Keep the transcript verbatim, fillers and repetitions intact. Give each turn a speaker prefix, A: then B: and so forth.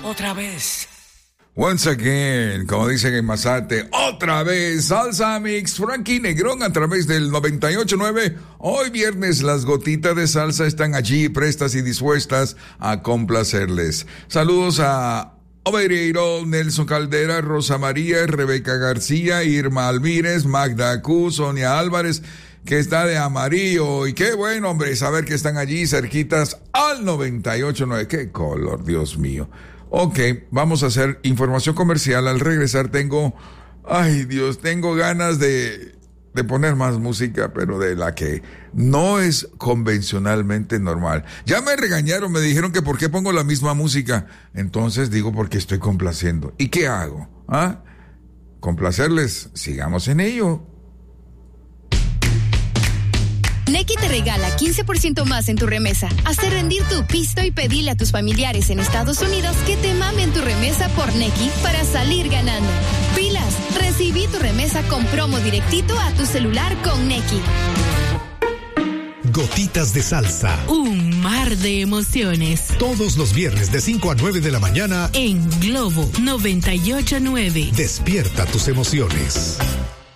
A: otra vez.
B: Once again, como dicen en Mazate, otra vez, Salsa Mix, Frankie Negrón a través del noventa y ocho nueve. Hoy viernes las gotitas de salsa están allí prestas y dispuestas a complacerles. Saludos a Obereiro, Nelson Caldera, Rosa María, Rebeca García, Irma Alvírez, Magda Q, Sonia Álvarez, que está de amarillo. Y qué bueno, hombre, saber que están allí cerquitas al noventa y ocho nueve. Qué color, Dios mío. Ok, vamos a hacer información comercial. Al regresar tengo, ay Dios, tengo ganas de, de poner más música, pero de la que no es convencionalmente normal. Ya me regañaron, me dijeron que por qué pongo la misma música. Entonces digo porque estoy complaciendo. ¿Y qué hago? ¿Ah? Complacerles, sigamos en ello.
C: Nequi te regala quince por ciento más en tu remesa. Hazte rendir tu pisto y pedile a tus familiares en Estados Unidos que te mamen tu remesa por Nequi para salir ganando. Pilas, recibí tu remesa con promo directito a tu celular con Nequi.
D: Gotitas de salsa.
E: Un mar de emociones.
D: Todos los viernes de cinco a nueve de la mañana
E: en Globo noventa y ocho nueve.
D: Despierta tus emociones.